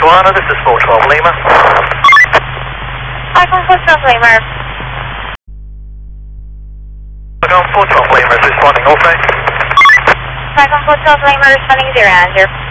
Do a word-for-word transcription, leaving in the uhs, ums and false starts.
Iguana, this is four twelve Lima. Icon four twelve Lima. Icon four twelve Lima is responding, okay? Icon four twelve Lima responding zero, Andrew.